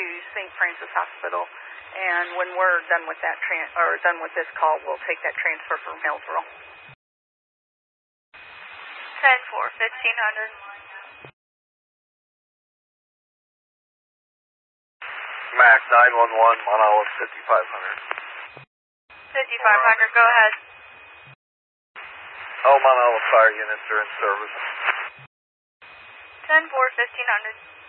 to St. Francis Hospital. And when we're done with that done with this call, we'll take that transfer for Hillsborough. 10-4, 1500. Mac 911, Mount Olive 5500. 5500, go ahead. All Mount Olive fire units are in service. 10-4, 1500.